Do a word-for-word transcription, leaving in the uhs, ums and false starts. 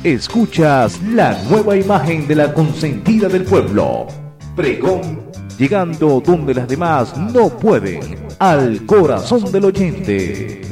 Escuchas la nueva imagen de la consentida del pueblo. Pregón, llegando donde las demás no pueden, al corazón del oyente.